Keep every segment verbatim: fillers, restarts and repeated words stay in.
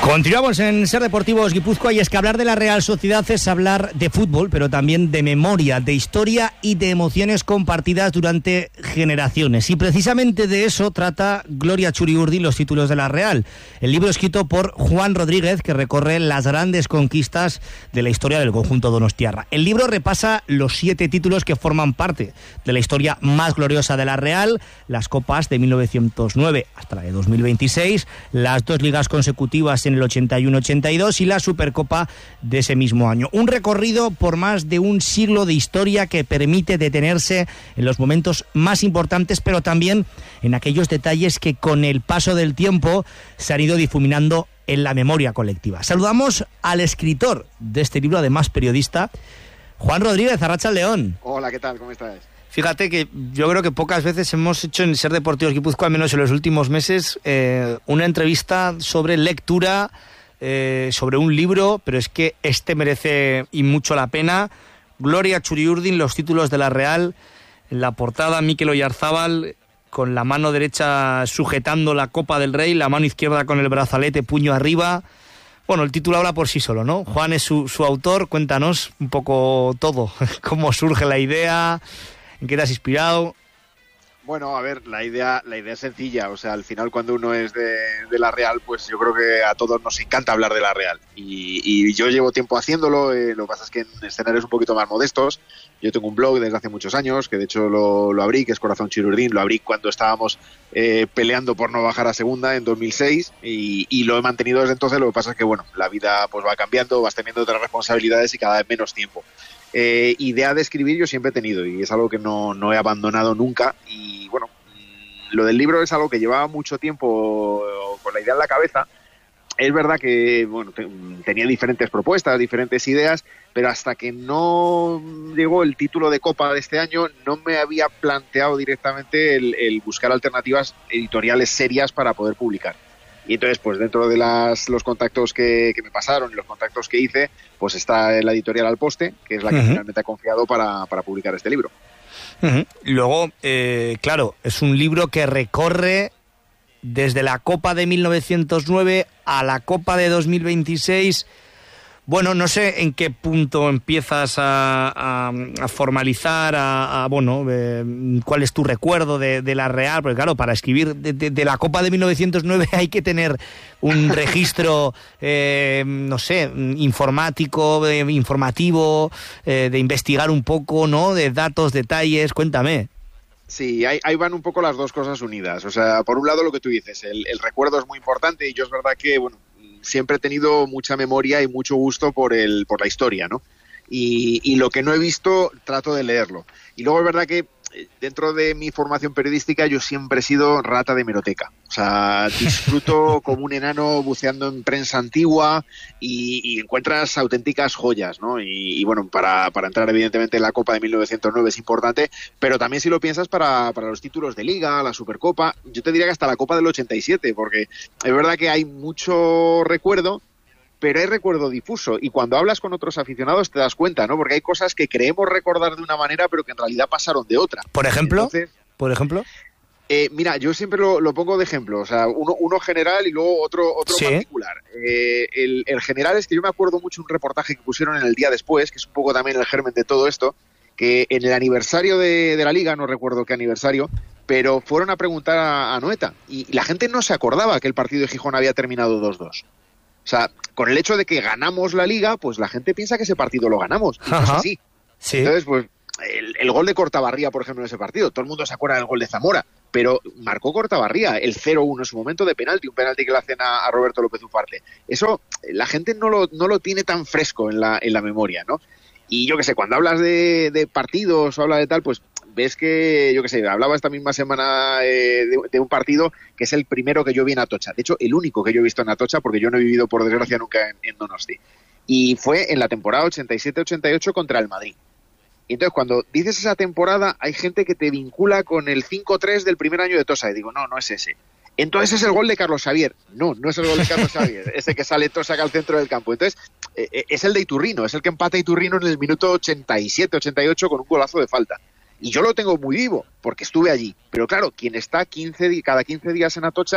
Continuamos en Ser Deportivos Guipúzcoa, y es que hablar de la Real Sociedad es hablar de fútbol, pero también de memoria, de historia y de emociones compartidas durante generaciones. Y precisamente de eso trata Gloria Churiurdi, Los títulos de la Real, el libro escrito por Juan Rodríguez, que recorre las grandes conquistas de la historia del conjunto donostiarra. El libro repasa los siete títulos que forman parte de la historia más gloriosa de la Real: las copas de mil novecientos nueve hasta la de dos mil veintiséis, las dos ligas consecutivas en el ochenta y uno ochenta y dos y la Supercopa de ese mismo año. Un recorrido por más de un siglo de historia que permite detenerse en los momentos más importantes, pero también en aquellos detalles que con el paso del tiempo se han ido difuminando en la memoria colectiva. Saludamos al escritor de este libro, además periodista, Juan Rodríguez. Arratsaldeón. Hola, ¿qué tal? ¿Cómo estás? Fíjate que yo creo que pocas veces hemos hecho en Ser Deportivos Guipúzcoa, al menos en los últimos meses, eh, una entrevista sobre lectura, eh, sobre un libro, pero es que este merece y mucho la pena. Gloria Churiurdi, Los títulos de la Real, en la portada Mikel Oyarzábal, con la mano derecha sujetando la Copa del Rey, la mano izquierda con el brazalete, puño arriba. Bueno, el título habla por sí solo, ¿no? Juan es su, su autor. Cuéntanos un poco todo, cómo surge la idea, ¿en qué te has inspirado? Bueno, a ver, la idea la idea es sencilla. O sea, al final, cuando uno es de, de la Real, pues yo creo que a todos nos encanta hablar de la Real. Y, y yo llevo tiempo haciéndolo, eh, lo que pasa es que en escenarios un poquito más modestos. Yo tengo un blog desde hace muchos años, que de hecho lo, lo abrí, que es Corazón Churiurdín. Lo abrí cuando estábamos eh, peleando por no bajar a segunda en dos mil seis, y, y lo he mantenido desde entonces. Lo que pasa es que, bueno, la vida pues va cambiando, vas teniendo otras responsabilidades y cada vez menos tiempo. Eh, idea de escribir yo siempre he tenido, y es algo que no, no he abandonado nunca. Y bueno, lo del libro es algo que llevaba mucho tiempo con la idea en la cabeza. Es verdad que bueno, te, tenía diferentes propuestas, diferentes ideas, pero hasta que no llegó el título de Copa de este año no me había planteado directamente el, el buscar alternativas editoriales serias para poder publicar. Y entonces, pues dentro de las, los contactos que, que me pasaron y los contactos que hice, pues está la editorial Alposte, que es la que uh-huh. finalmente ha confiado para, para publicar este libro. Uh-huh. Luego, eh, claro, es un libro que recorre desde la Copa de mil novecientos nueve a la Copa de dos mil veintiséis. Bueno, no sé en qué punto empiezas a, a, a formalizar, a, a bueno, eh, cuál es tu recuerdo de, de la Real, porque claro, para escribir de, de, de la Copa de mil novecientos nueve hay que tener un registro, eh, no sé, informático, eh, informativo, eh, de investigar un poco, ¿no?, de datos, detalles. Cuéntame. Sí, ahí, ahí van un poco las dos cosas unidas. O sea, por un lado lo que tú dices, el, el recuerdo es muy importante, y yo es verdad que, bueno, siempre he tenido mucha memoria y mucho gusto por el por la historia, ¿no? Y, y lo que no he visto, trato de leerlo. Y luego es verdad que dentro de mi formación periodística yo siempre he sido rata de hemeroteca. O sea, disfruto como un enano buceando en prensa antigua y, y encuentras auténticas joyas, ¿no? Y, y bueno, para, para entrar evidentemente en la Copa de mil novecientos nueve es importante, pero también si lo piensas para, para los títulos de Liga, la Supercopa, yo te diría que hasta la Copa del ochenta y siete, porque es verdad que hay mucho recuerdo, pero hay recuerdo difuso, y cuando hablas con otros aficionados te das cuenta, ¿no? Porque hay cosas que creemos recordar de una manera, pero que en realidad pasaron de otra. ¿Por ejemplo? Entonces, ¿Por ejemplo? Eh, mira, yo siempre lo, lo pongo de ejemplo, o sea, uno, uno general y luego otro otro ¿Sí? particular. Eh, el, el general es que yo me acuerdo mucho un reportaje que pusieron en El Día Después, que es un poco también el germen de todo esto, que en el aniversario de, de la Liga, no recuerdo qué aniversario, pero fueron a preguntar a, a Noeta, y la gente no se acordaba que el partido de Gijón había terminado dos dos. O sea, con el hecho de que ganamos la Liga, pues la gente piensa que ese partido lo ganamos. Y no es así. Sí. Entonces, pues, el, el gol de Cortabarría, por ejemplo, en ese partido, todo el mundo se acuerda del gol de Zamora, pero marcó Cortabarría el cero uno en su momento de penalti, un penalti que le hacen a, a Roberto López Ufarte. Eso, la gente no lo, no lo tiene tan fresco en la, en la memoria, ¿no? Y yo qué sé, cuando hablas de, de partidos o hablas de tal, pues ves que, yo qué sé, hablaba esta misma semana eh, de, de un partido que es el primero que yo vi en Atocha. De hecho, el único que yo he visto en Atocha, porque yo no he vivido, por desgracia, nunca en, en Donosti. Y fue en la temporada ochenta y siete ochenta y ocho contra el Madrid. Y entonces, cuando dices esa temporada, hay gente que te vincula con el cinco tres del primer año de Tosa. Y digo, no, no es ese. Entonces es el gol de Carlos Xavier. No, no es el gol de Carlos Xavier, ese que sale Tosac al centro del campo. Entonces, eh, es el de Iturrino, es el que empata Iturrino en el minuto ochenta y siete ochenta y ocho con un golazo de falta. Y yo lo tengo muy vivo, porque estuve allí. Pero claro, quien está quince, cada quince días en Atocha,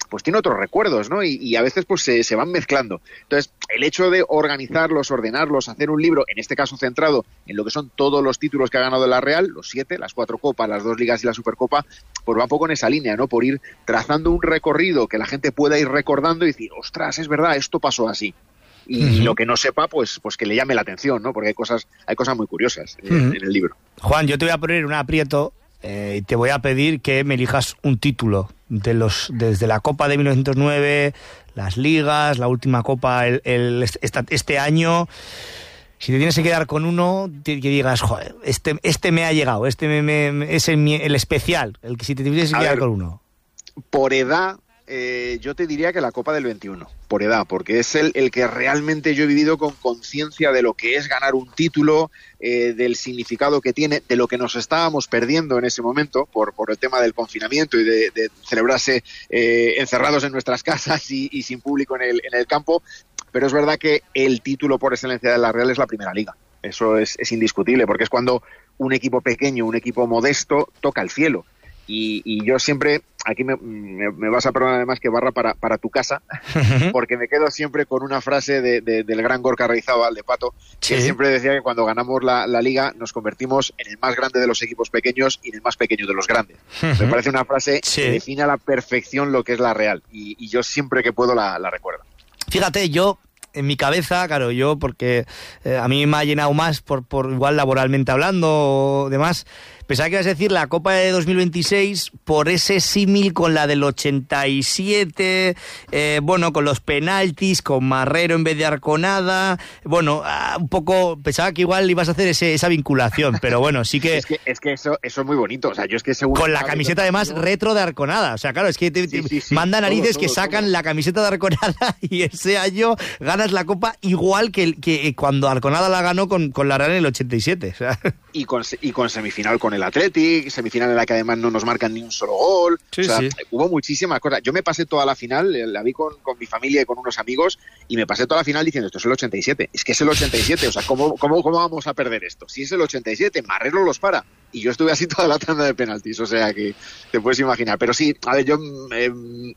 pues tiene otros recuerdos, ¿no? Y, y a veces pues se, se van mezclando. Entonces, el hecho de organizarlos, ordenarlos, hacer un libro, en este caso centrado en lo que son todos los títulos que ha ganado la Real, los siete, las cuatro copas, las dos ligas y la Supercopa, pues va un poco en esa línea, ¿no? Por ir trazando un recorrido que la gente pueda ir recordando y decir, ostras, es verdad, esto pasó así. Y uh-huh. lo que no sepa, pues, pues que le llame la atención, ¿no? Porque hay cosas, hay cosas muy curiosas uh-huh. en, en el libro. Juan, yo te voy a poner un aprieto eh, y te voy a pedir que me elijas un título de los desde la Copa de mil novecientos nueve, las ligas, la última Copa el, el, esta, este año. Si te tienes que quedar con uno, que digas, joder, este, este me ha llegado, este me, me, es el, el especial, el que si te tienes que a quedar ver, con uno. Por edad... Eh, yo te diría que la Copa del veintiuno, por edad, porque es el, el que realmente yo he vivido con conciencia de lo que es ganar un título, eh, del significado que tiene, de lo que nos estábamos perdiendo en ese momento por, por el tema del confinamiento y de, de celebrarse eh, encerrados en nuestras casas y, y sin público en el, en el campo, pero es verdad que el título por excelencia de la Real es la Primera Liga. Eso es, es indiscutible, porque es cuando un equipo pequeño, un equipo modesto, toca el cielo. Y, y yo siempre, aquí me, me, me vas a perdonar además que barra para, para tu casa, porque me quedo siempre con una frase de, de, del gran Gorka Reizábal, de Pato, que sí. siempre decía que cuando ganamos la, la Liga nos convertimos en el más grande de los equipos pequeños y en el más pequeño de los grandes. Uh-huh. Me parece una frase sí. que define a la perfección lo que es la Real, y, y yo siempre que puedo la, la recuerdo. Fíjate, yo... En mi cabeza, claro, yo, porque eh, a mí me ha llenado más por, por igual laboralmente hablando o demás, pensaba que ibas a decir la Copa de dos mil veintiséis por ese símil con la del ochenta y siete, eh, bueno, con los penaltis, con Marrero en vez de Arconada, bueno, ah, un poco, pensaba que igual ibas a hacer ese, esa vinculación, pero bueno, sí que... es que, es que eso, eso es muy bonito, o sea, yo es que según... Con la camiseta además yo... retro de Arconada, o sea, claro, es que te, sí, sí, sí, manda narices todo, todo, que sacan todo. La camiseta de Arconada y ese año ganas la Copa igual que, que cuando Arconada la ganó con, con la Real en el ochenta y siete, o sea... Y con, y con semifinal con el Athletic, semifinal en la que además no nos marcan ni un solo gol, sí, o sea, sí. hubo muchísimas cosas. Yo me pasé toda la final, la vi con, con mi familia y con unos amigos, y me pasé toda la final diciendo, esto es el ochenta y siete, es que es el ochenta y siete, o sea, ¿cómo, cómo, cómo vamos a perder esto? Si es el ochenta y siete, Marrero los para, y yo estuve así toda la tanda de penaltis, o sea que te puedes imaginar. Pero sí, a ver, yo eh,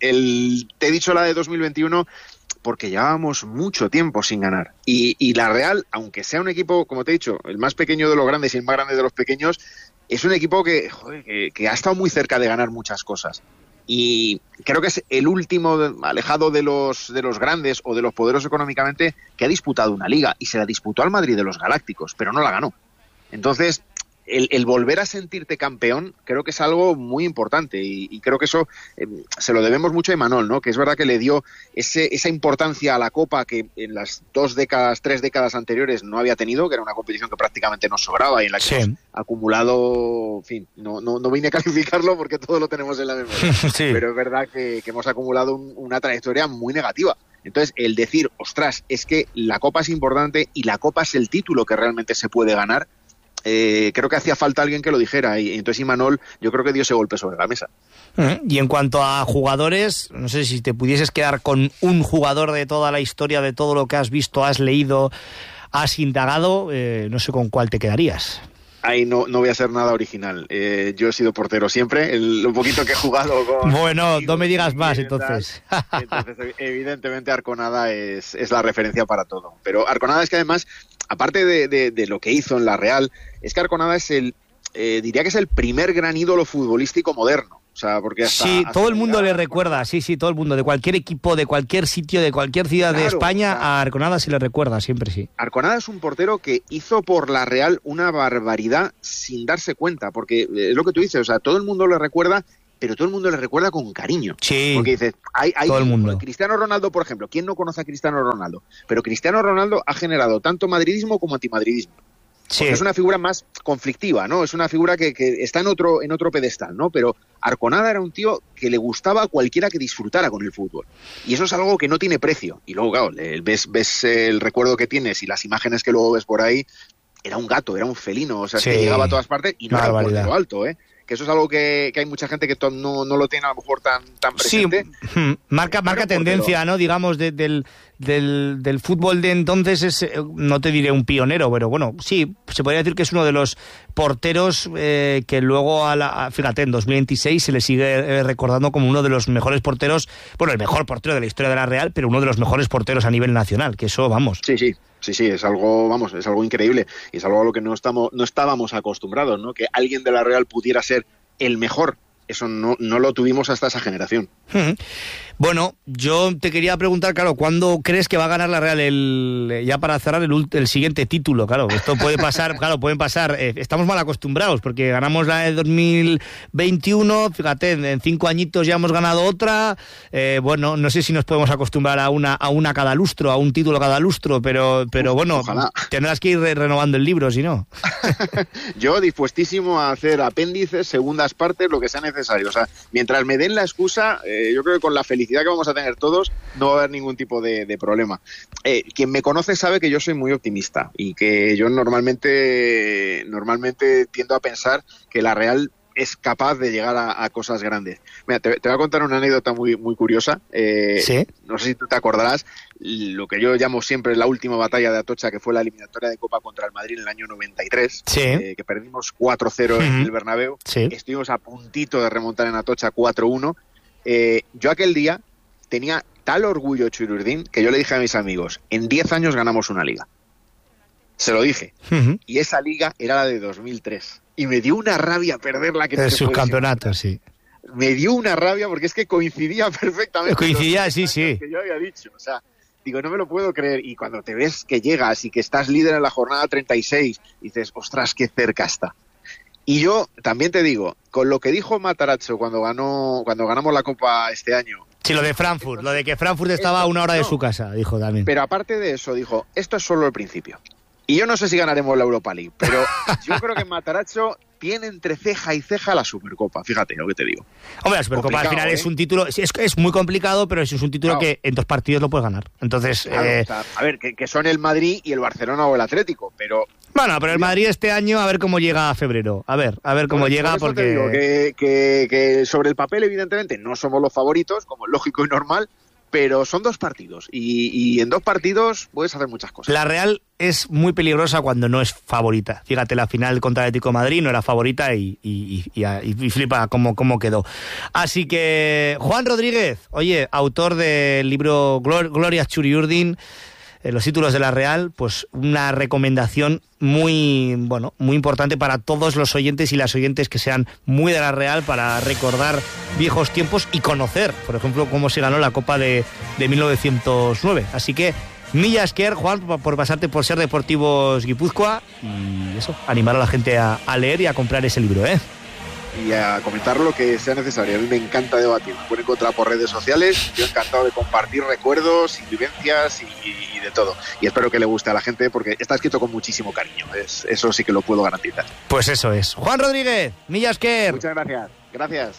el, te he dicho la de dos mil veintiuno porque llevábamos mucho tiempo sin ganar. Y, y la Real, aunque sea un equipo, como te he dicho, el más pequeño de los grandes y el más grande de los pequeños, es un equipo que, joder, que, que ha estado muy cerca de ganar muchas cosas. Y creo que es el último alejado de los, de los grandes o de los poderosos económicamente que ha disputado una liga. Y se la disputó al Madrid de los Galácticos, pero no la ganó. Entonces... El, el volver a sentirte campeón creo que es algo muy importante y, y creo que eso eh, se lo debemos mucho a Imanol, ¿no? Que es verdad que le dio ese, esa importancia a la Copa que en las dos décadas, tres décadas anteriores no había tenido, que era una competición que prácticamente nos sobraba y en la que sí. hemos acumulado, en fin, no, no, no vine a calificarlo porque todo lo tenemos en la memoria, sí. pero es verdad que, que hemos acumulado un, una trayectoria muy negativa. Entonces, el decir, ostras, es que la Copa es importante y la Copa es el título que realmente se puede ganar, Eh, creo que hacía falta alguien que lo dijera y, y entonces Imanol yo creo que dio ese golpe sobre la mesa. Y en cuanto a jugadores, no sé si te pudieses quedar con un jugador de toda la historia, de todo lo que has visto, has leído, has indagado, eh, no sé con cuál te quedarías. Ahí no, no voy a hacer nada original. Eh, yo he sido portero siempre, el, lo poquito que he jugado con... Bueno, no me digas más entonces. Entonces, evidentemente Arconada es, es la referencia para todo. Pero Arconada es que además, aparte de, de, de lo que hizo en la Real, es que Arconada es el, eh, diría que es el primer gran ídolo futbolístico moderno. O sea, porque hasta, sí, hasta todo el mundo le recuerda, sí, sí, todo el mundo, de cualquier equipo, de cualquier sitio, de cualquier ciudad claro, de España, o sea, a Arconada se le recuerda, siempre sí. Arconada es un portero que hizo por la Real una barbaridad sin darse cuenta, porque es lo que tú dices, o sea, todo el mundo le recuerda, pero todo el mundo le recuerda con cariño. Sí, porque dices, hay, hay todo el mundo. Cristiano Ronaldo, por ejemplo, ¿quién no conoce a Cristiano Ronaldo? Pero Cristiano Ronaldo ha generado tanto madridismo como antimadridismo. Sí. Es una figura más conflictiva, ¿no? Es una figura que, que está en otro, en otro pedestal, ¿no? Pero Arconada era un tío que le gustaba a cualquiera que disfrutara con el fútbol. Y eso es algo que no tiene precio. Y luego, claro, ves, ves el recuerdo que tienes y las imágenes que luego ves por ahí. Era un gato, era un felino, o sea, sí. es que llegaba a todas partes y no era un portero alto, ¿eh? que eso es algo que, que hay mucha gente que no, no lo tiene a lo mejor tan, tan presente. Sí, marca, marca tendencia, portero, ¿no? Digamos, de, del, del, del fútbol de entonces es, no te diré un pionero, pero bueno, sí, se podría decir que es uno de los porteros eh, que luego, a la, a, fíjate, en dos mil veintiséis se le sigue eh, recordando como uno de los mejores porteros, bueno, el mejor portero de la historia de la Real, pero uno de los mejores porteros a nivel nacional, que eso, vamos. Sí, sí. Sí, sí, es algo, vamos, es algo increíble y es algo a lo que no estamos, no estábamos acostumbrados, ¿no? Que alguien de la Real pudiera ser el mejor. Eso no, no lo tuvimos hasta esa generación. Bueno, yo te quería preguntar, claro, ¿cuándo crees que va a ganar la Real el, ya para cerrar el, el siguiente título? Claro, esto puede pasar, claro, pueden pasar, eh, estamos mal acostumbrados porque ganamos la de dos mil veintiuno, fíjate, en, en cinco añitos ya hemos ganado otra, eh, bueno, no sé si nos podemos acostumbrar a una a una cada lustro, a un título cada lustro, pero, pero bueno, ojalá. Tendrás que ir re renovando el libro, si no. Yo dispuestísimo a hacer apéndices, segundas partes, lo que sea necesario, o sea, mientras me den la excusa, eh, yo creo que con la felicidad que vamos a tener todos, no va a haber ningún tipo de, de problema. Eh, quien me conoce sabe que yo soy muy optimista y que yo normalmente, normalmente tiendo a pensar que la Real es capaz de llegar a, a cosas grandes. Mira, te, te voy a contar una anécdota muy, muy curiosa. Eh, ¿Sí? No sé si tú te acordarás, lo que yo llamo siempre la última batalla de Atocha, que fue la eliminatoria de Copa contra el Madrid en el año noventa y tres, sí. eh, que perdimos cuatro cero uh-huh. en el Bernabéu. Sí. Estuvimos a puntito de remontar en Atocha cuatro uno. Eh, yo aquel día tenía tal orgullo Chururdín que yo le dije a mis amigos, en diez años ganamos una liga. Se lo dije. Uh-huh. Y esa liga era la de dos mil tres. Y me dio una rabia perderla. Que de sus campeonatos, sí. Me dio una rabia porque es que coincidía perfectamente. Coincidía, sí, sí. Que yo había dicho. O sea, digo, no me lo puedo creer. Y cuando te ves que llegas y que estás líder en la jornada treinta y seis, dices, ostras, qué cerca está. Y yo también te digo, con lo que dijo Matarazzo cuando ganó, cuando ganamos la Copa este año. Sí, lo de Frankfurt, esto, lo de que Frankfurt estaba esto, a una hora no, de su casa, dijo también. Pero aparte de eso, dijo, esto es solo el principio. Y yo no sé si ganaremos la Europa League, pero yo creo que Matarazzo tiene entre ceja y ceja la Supercopa, fíjate lo que te digo. Hombre, la Supercopa al final ¿eh? es un título, es, es muy complicado, pero es un título claro. que en dos partidos lo puedes ganar. Entonces, claro, eh... o sea, a ver, que, que son el Madrid y el Barcelona o el Atlético, pero... Bueno, pero el Madrid este año, a ver cómo llega a febrero. A ver, a ver cómo bueno, llega, por porque... Te digo que, que, que sobre el papel, evidentemente, no somos los favoritos, como es lógico y normal, pero son dos partidos y, y en dos partidos puedes hacer muchas cosas. La Real es muy peligrosa cuando no es favorita. Fíjate, la final contra Atlético de Madrid no era favorita y, y, y, y, y flipa cómo, cómo quedó. Así que, Juan Rodríguez, oye, autor del libro Glor- Gloria Churiurdin, eh, los títulos de la Real, pues una recomendación muy, bueno, muy importante para todos los oyentes y las oyentes que sean muy de la Real, para recordar viejos tiempos y conocer, por ejemplo, cómo se ganó la Copa de, de mil novecientos nueve. Así que milla esker, Juan, por pasarte por Ser Deportivos Guipúzcoa, y eso, animar a la gente a, a leer y a comprar ese libro, ¿eh? Y a comentar lo que sea necesario. A mí me encanta debatir, me pueden encontrar por redes sociales, yo encantado de compartir recuerdos y vivencias y, y, y de todo. Y espero que le guste a la gente porque está escrito con muchísimo cariño, es, eso sí que lo puedo garantizar. Pues eso es. Juan Rodríguez, milla esker. Muchas gracias. Gracias.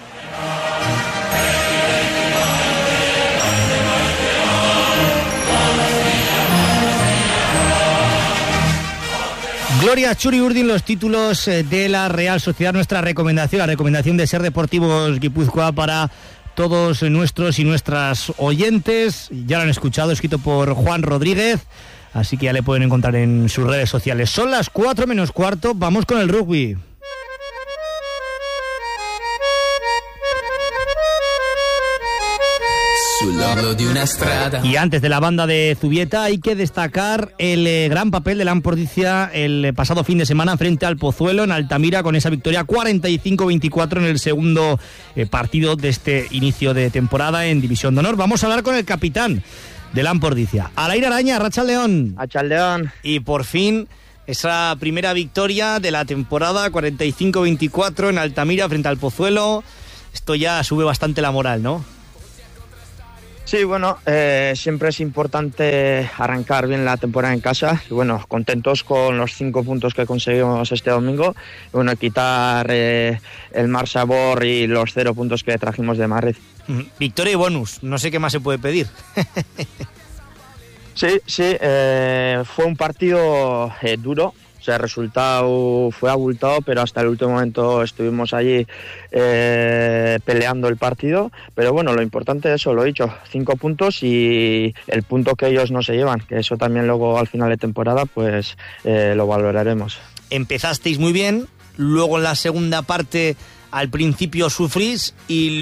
Gloria Churiurdin, los títulos de la Real Sociedad, nuestra recomendación, la recomendación de Ser Deportivos Guipúzcoa para todos nuestros y nuestras oyentes. Ya lo han escuchado, escrito por Juan Rodríguez, así que ya le pueden encontrar en sus redes sociales. Son las cuatro menos cuarto, vamos con el rugby. Y antes de la banda de Zubieta hay que destacar el eh, gran papel de la Ampordicia el eh, pasado fin de semana frente al Pozuelo en Altamira, con esa victoria cuarenta y cinco veinticuatro en el segundo eh, partido de este inicio de temporada en División de Honor. Vamos a hablar con el capitán de la Ampordicia, Alair Araña, Arratsaldeon. Arratsaldeon. Y por fin esa primera victoria de la temporada, cuarenta y cinco veinticuatro en Altamira frente al Pozuelo. Esto ya sube bastante la moral, ¿no? Sí, bueno, eh, siempre es importante arrancar bien la temporada en casa y bueno, contentos con los cinco puntos que conseguimos este domingo. Bueno, quitar eh, el mal sabor y los cero puntos que trajimos de Madrid. Victoria y bonus, no sé qué más se puede pedir. Sí, sí, eh, fue un partido eh, duro, O sea, el resultado fue abultado, pero hasta el último momento estuvimos allí eh, peleando el partido. Pero bueno, lo importante es eso, lo he dicho, cinco puntos y el punto que ellos no se llevan, que eso también luego al final de temporada pues eh, lo valoraremos. Empezasteis muy bien, luego en la segunda parte al principio sufrís y